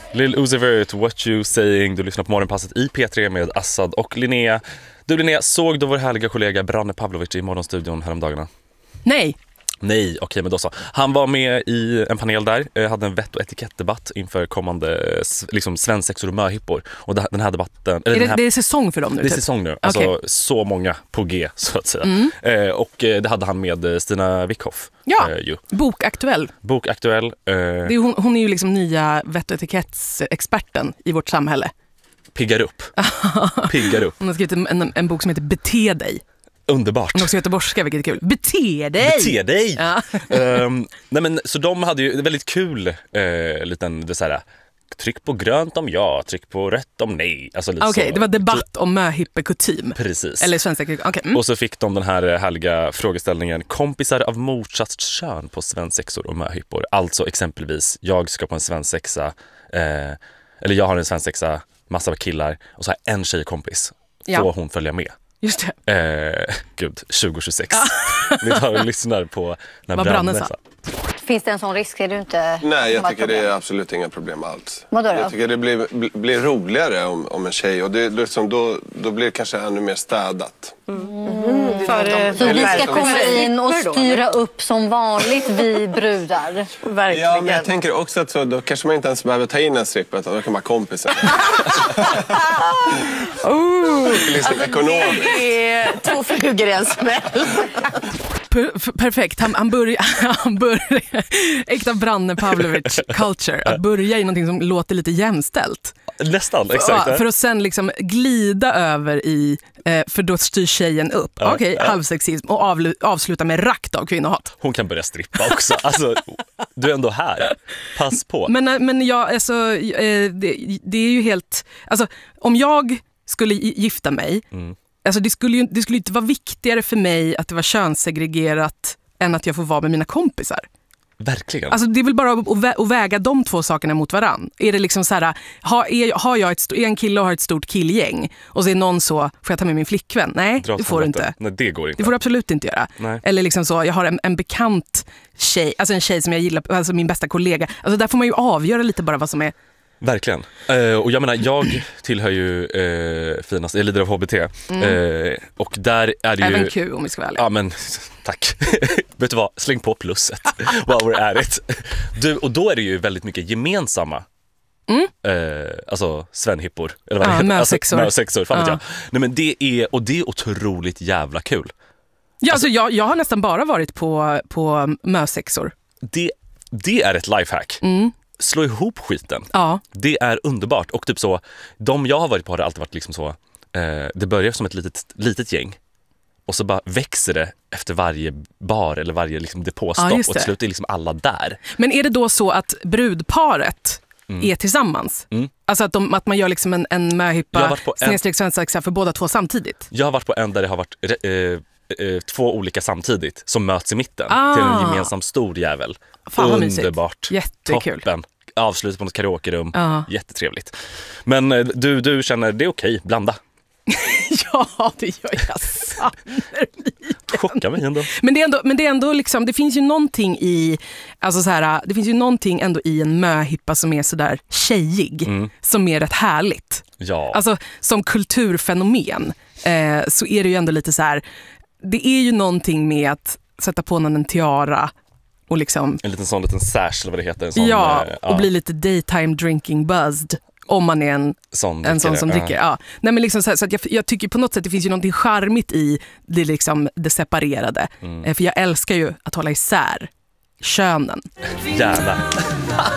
Lil Uzi Vert, What You Saying. Du lyssnar på Morgonpasset i P3 med Assad och Linnea. Du Linnea, såg du vår härliga kollega Branne Pavlovic i Morgonstudion häromdagarna? Nej, okej, men då så. Han var med i en panel där, hade en vett- och etikettdebatt inför kommande liksom, svensexor och möhippor. Och den här debatten... Det är säsong för dem nu? Det är säsong nu, alltså så många på G så att säga. Och det hade han med Stina Wickhoff. Ja, Bokaktuell. Hon är ju liksom nya vett- och etikettsexperten i vårt samhälle. Piggar upp. Hon har skrivit en bok som heter Bete dig. Underbart. Hon har också göteborgska, vilket är kul. Bete dig! Ja. Nej, men, så de hade ju väldigt kul liten det så här, tryck på grönt om ja, tryck på rött om nej. Alltså, Okej, det var debatt om möhippekutym. Precis. Eller svenska. Okay. Och så fick de den här härliga frågeställningen: kompisar av motsatt kön på svensexor och möhippor. Alltså exempelvis, jag ska på en svensexa, eller jag har en svensexa, massa killar, och så har en tjejkompis. Får hon följa med? Just det. 2026. Vi tar och lyssnar på när Branne sa. Finns det en sån risk? Är du inte... Nej, jag tycker det är absolut inga problem alls. Vadå då? Jag tycker det blir roligare om en tjej. Och det, liksom, då blir det kanske ännu mer städat. Så vi ska komma in och styra upp som vanligt, vi brudar. Verkligen. Ja, men jag tänker också att då kanske man inte ens behöver ta in en strippa, utan då kan man kompisen. Liksom ekonomiskt. Det är 2 flugor i en smäll. Perfekt. Han börjar äkta Branne Pavlovic culture. Att börja i någonting som låter lite jämställt. Nästan, exakt. För att sen liksom glida över i, för då styr tjejen upp. Okej, halvsexism och avsluta med rakt av kvinnohat. Hon kan börja strippa också. Alltså, du är ändå här. Pass på. Men jag, alltså, det är ju helt... Alltså, om jag skulle gifta mig... Alltså det skulle inte vara viktigare för mig att det var könssegregerat än att jag får vara med mina kompisar. Verkligen. Alltså det är väl bara att väga de två sakerna mot varann. Är det liksom så här, har jag är en kille och har ett stort killgäng och så är någon så, får jag ta med min flickvän? Nej, det får du inte. Nej, det går inte. Det får du absolut inte göra. Nej. Eller liksom så, jag har en bekant tjej, alltså en tjej som jag gillar, alltså min bästa kollega. Alltså där får man ju avgöra lite bara vad som är. Verkligen. Och jag menar, jag tillhör ju finast, jag lider av HBT. Och där är det ju... Även Q, om vi ska välja. Ja, men tack. Vet du vad, släng på plusset. While we're at it. Och då är det ju väldigt mycket gemensamma. Alltså svenhippor. Eller vad det heter. Mösexor. Alltså, mösexor, fan vet jag. Nej, men det är otroligt jävla kul. Ja, alltså jag har nästan bara varit på mösexor. Det är ett lifehack. Slå ihop skiten. Ja. Det är underbart. Och typ så, de jag har varit på har alltid varit liksom så, det börjar som ett litet gäng och så bara växer det efter varje bar eller varje liksom depåstopp och till slut är liksom alla där. Men är det då så att brudparet är tillsammans? Alltså att man gör liksom en möhippa /svensexa för båda två samtidigt? Jag har varit på en där det har varit 2 olika samtidigt som möts i mitten till en gemensam stor jävel. Fan, underbart. Jättekul. Toppen. Avslut på något karaokerum. Jättetrevligt. Men du känner det är okej, blanda. Ja, det gör jag sannolikt. Chocka mig ändå. Men det är ändå liksom, det finns ju någonting i, alltså så här, det finns ju någonting ändå i en möhippa som är så där tjejig, som är rätt härligt. Ja. Alltså som kulturfenomen så är det ju ändå lite så här, det är ju någonting med att sätta på någon en tiara och liksom en liten sash eller vad det heter, en sån, och bli lite daytime drinking buzzed. Om man är en sån som dricker. Ja. Nej, men liksom så att jag tycker på något sätt det finns ju någonting charmigt i det, liksom, det separerade. För jag älskar ju att hålla isär könen. Gärna.